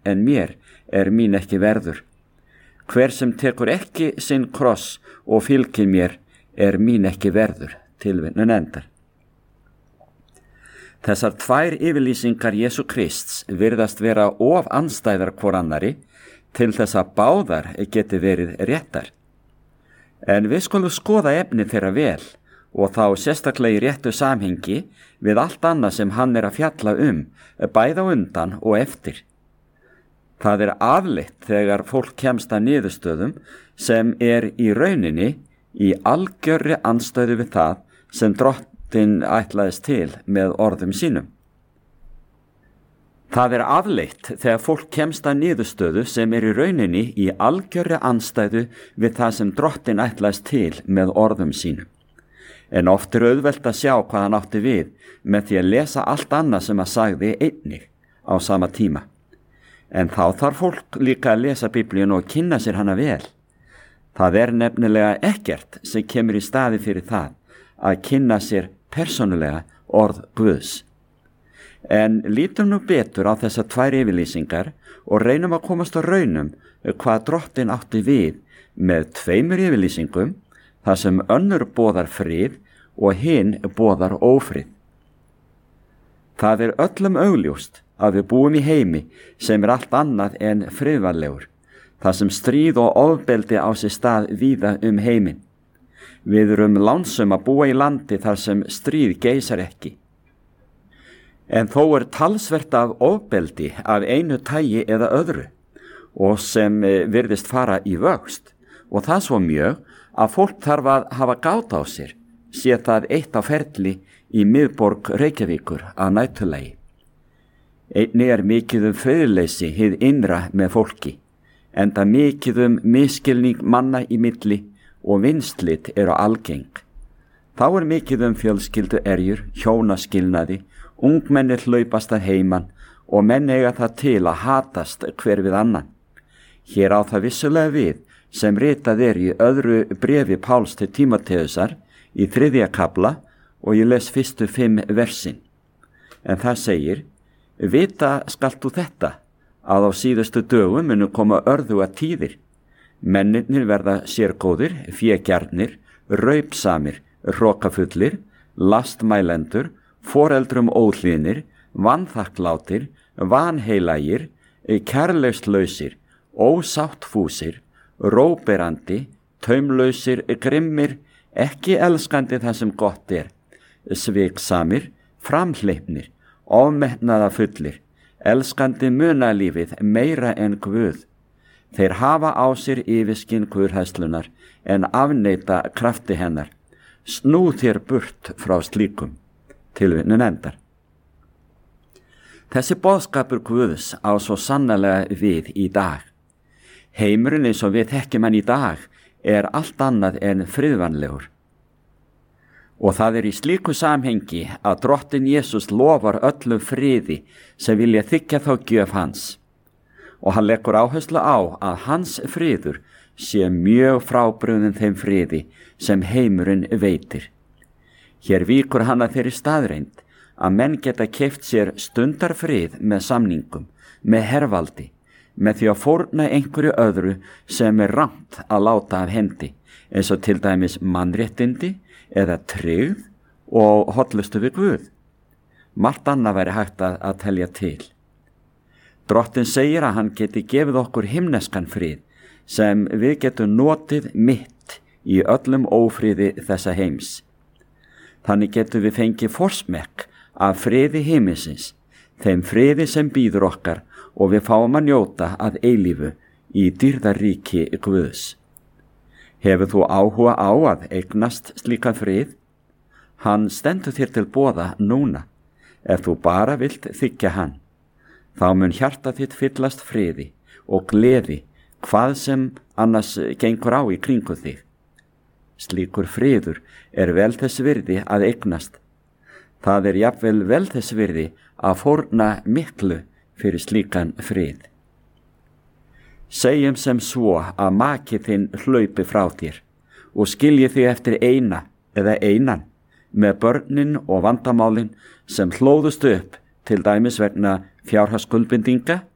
en mér mín ekki verður. Hver sem tekur ekki sinn kross og fylgir mér mín ekki verður. Tilvitnun endar. Þessar tvær yfirlýsingar Jesú Krists virðast vera of andstæðar hvor annari til þess að báðar geti verið réttar. En við skulum skoða efni þeirra vel og þá sérstaklega í réttu samhengi við allt annað sem hann að fjalla bæði á undan og eftir. Það afleitt þegar fólk kemst að niðurstöðum sem í rauninni í algjörri andstöðu við það sem Drottinn ætlaðist til með orðum sínum. Það afleitt þegar fólk kemst að niðurstöðu sem í rauninni í algjörri andstæðu við það sem Drottinn ætlaðist til með orðum sínum. En oft auðvelt að sjá hvað hann átti við með því að lesa allt annað sem hann sagði einnig á sama tíma. En þá þarf fólk líka að lesa Biblíuna og kynna sér hana vel. Það nefnilega ekkert sem kemur í staði fyrir það að kynna sér persónulega orð Guðs. En lítum nú betur á þessar tvær yfirlýsingar og reynum að komast á raunum hvað Drottinn átti við með tveimur yfirlýsingum, þar sem önnur boðar frið og hinn boðar ófrið. Það öllum augljóst að við búum í heimi sem allt annað en friðvænlegur, þar sem stríð og ofbeldi á sér stað víða heiminn. Við erum lánsöm að búa í landi þar sem stríð geisar ekki. En þó talsvert af ofbeldi af einu tagi eða öðru og sem virðist fara í vöxt, og það svo mjög að fólk þarf að hafa gát á sér, sé það eitt á ferli í miðborg Reykjavíkur að næturlagi. Einnig mikið friðleysi hið innra með fólki, enda mikið misskilning manna í milli og vinslit algeng. Þá mikið fjölskyldu erjur, hjónaskilnaði, ungmenni hlaupast að heiman og menn eiga það til að hatast hver við annan. Hér á það vissulega við sem ritað í öðru bréfi Páls til Tímóteusar í 3. kafla og ég les fyrstu 5 versin. En það segir: Vita skalt þú þetta, að á síðustu dögum munu koma örðuga tíðir. Mennirnir verða sérgóðir, fégjarnir, raupsamir, hrokafullir, lastmælendur, foreldrum óhlýðnir, vanþakklátir, vanheilagir, kærleikslausir, ósáttfúsir, róberandi, taumlausir, grimmir, ekki elskandi það sem gott sviksamir, framhleypnir, ofmetnaðafullir, elskandi munalífið meira en Guð. Þeir hafa á sér yfirskinn guðhræðslunnar en afneita krafti hennar. Snú þér burt frá slíkum. Tilvitnun endar. Þessi boðskapur Guðs á svo sannarlega við í dag. Heimurinn eins og við þekkjum hann í dag allt annað en friðvænlegur. Og það í slíku samhengi að Drottinn Jesús lofar öllum friði sem vilja þiggja þá gjöf hans. Og hann leggur áherslu á að hans friður sé mjög frábrugðinn þeim friði sem heimurinn veitir. Hér víkur hann að þeirri staðreynd að menn geta keypt sér stundarfrið með samningum, með hervaldi, með því að fórna einhverju öðru sem rangt að láta af hendi, eins og til dæmis mannréttindi eða tryggð og hollustu við Guð. Margt annað væri hægt að telja til. Drottinn segir að hann geti gefið okkur himneskan frið sem við getum notið mitt í öllum ófriði þessa heims. Þannig getum við fengið forsmekk af friði himinsins, þeim friði sem býður okkar, og við fáum að njóta að eilífu í dýrðaríki Guðs. Hefur þú áhuga á að eignast slíkan frið? Hann stendur þér til boða núna, ef þú bara vilt þiggja hann. Þá mun hjarta þitt fyllast friði og gleði hvað sem annars gengur á í kringu þig. Slíkur friður vel þess virði að eignast. Það jafnvel vel þess virði að fórna miklu fyrir slíkan frið. Segjum sem svo að maki þinn hlaupi frá þér og skilji þig eftir eina eða einan með börnin og vandamálin sem hlóðust upp til dæmis vegna fjárhagsskuldbindinga